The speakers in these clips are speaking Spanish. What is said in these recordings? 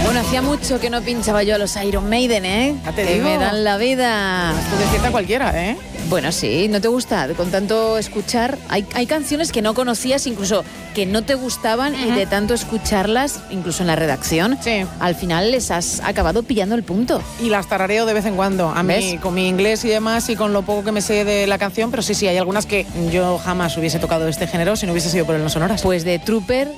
Bueno, hacía mucho que no pinchaba yo a los Iron Maiden, ¿eh? Ya te que digo. me dan la vida. Esto despierta a cualquiera, ¿eh? Bueno, sí, ¿no te gusta? Con tanto escuchar, hay canciones que no conocías, incluso que no te gustaban, y de tanto escucharlas, incluso en la redacción, Sí. al final les has acabado pillando el punto. Y las tarareo de vez en cuando. A mí, ¿Ves? con mi inglés y demás, y con lo poco que me sé de la canción, pero sí, hay algunas que yo jamás hubiese tocado este género si no hubiese sido por el No Sonoras. Pues de Trooper,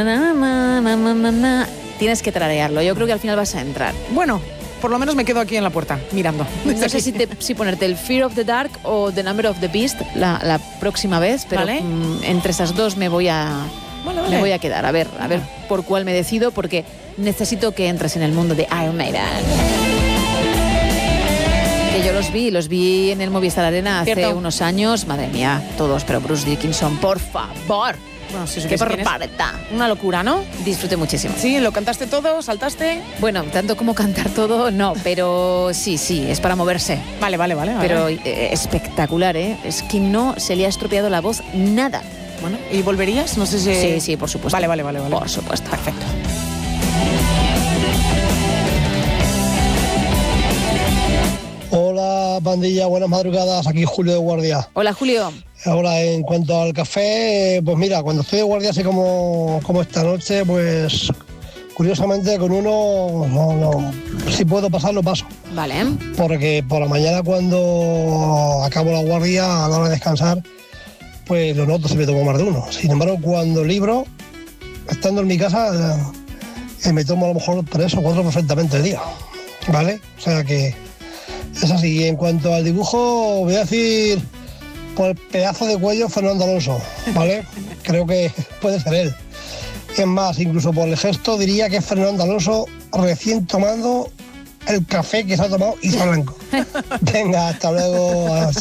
na, tienes que tararearlo. Yo creo que al final vas a entrar. Bueno, por lo menos me quedo aquí en la puerta, mirando. No sé si ponerte el Fear of the Dark o The Number of the Beast la próxima vez, pero Vale. Entre esas dos me voy a quedar. A ver por cuál me decido, porque necesito que entres en el mundo de Iron Maiden. Que yo los vi en el Movistar Arena hace Cierto. unos años. Madre mía, todos, pero Bruce Dickinson, por favor. Bueno, si Qué supiese quién es. barbaridad. Una locura, ¿no? Disfruté muchísimo. Sí, lo cantaste todo, saltaste. Bueno, tanto como cantar todo, no, pero sí, es para moverse. Vale. Pero espectacular, ¿eh? Es que no se le ha estropeado la voz nada. Bueno, ¿y volverías? No sé si... Sí, por supuesto. Vale. Por supuesto. Perfecto. Hola, pandilla, buenas madrugadas, aquí Julio de Guardia. Hola, Julio. Ahora, en cuanto al café, pues mira, cuando estoy de guardia, así como esta noche, pues curiosamente con uno, no, si puedo pasar, lo paso. Vale. Porque por la mañana, cuando acabo la guardia, a la hora de descansar, pues lo noto si me tomo más de uno. Sin embargo, cuando libro, estando en mi casa, me tomo a lo mejor 3 o 4 perfectamente al día, ¿vale? O sea que es así. Y en cuanto al dibujo, voy a decir por el pedazo de cuello Fernando Alonso, ¿vale? Creo que puede ser él. Es más, incluso por el gesto diría que es Fernando Alonso recién tomando el café que se ha tomado y está blanco. Venga, hasta luego.